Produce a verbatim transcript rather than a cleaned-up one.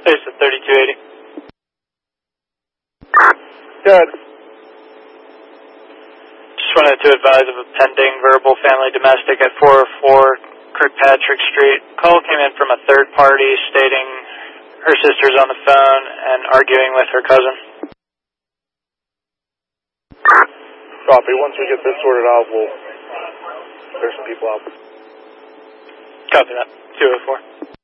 Face at thirty-two eighty. Good. Just wanted to advise of a pending verbal family domestic at four oh four Kirkpatrick Street. Call came in from a third party stating her sister's on the phone and arguing with her cousin. Copy. Once we get this sorted out, we'll clear some people out. Copy that. two oh four.